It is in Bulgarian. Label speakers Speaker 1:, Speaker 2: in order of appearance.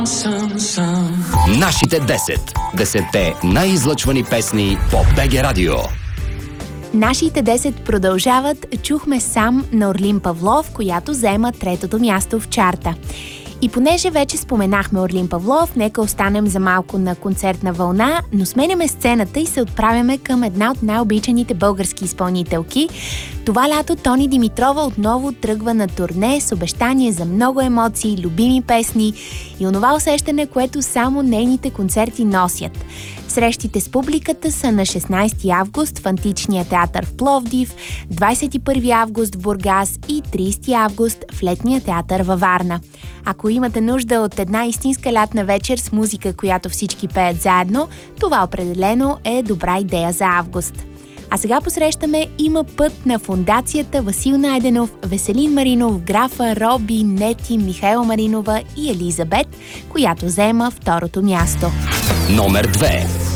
Speaker 1: Нашите 10 най-излъчвани песни по БГ Радио.
Speaker 2: Нашите 10 продължават. Чухме Сам на Орлин Павлов, която заема 3-то място в чарта. И понеже вече споменахме Орлин Павлов, нека останем за малко на концертна вълна, но сменяме сцената и се отправяме към една от най-обичаните български изпълнителки. Това лято Тони Димитрова отново тръгва на турне с обещание за много емоции, любими песни и онова усещане, което само нейните концерти носят. Срещите с публиката са на 16 август в Античния театър в Пловдив, 21 август в Бургас и 30 август в Летния театър във Варна. Ако имате нужда от една истинска лятна вечер с музика, която всички пеят заедно, това определено е добра идея за август. А сега посрещаме Има път на фондацията Васил Найденов, Веселин Маринов, Графа, Роби, Нети, Михайла Маринова и Елизабет, която заема 2-то място.
Speaker 1: Номер 2.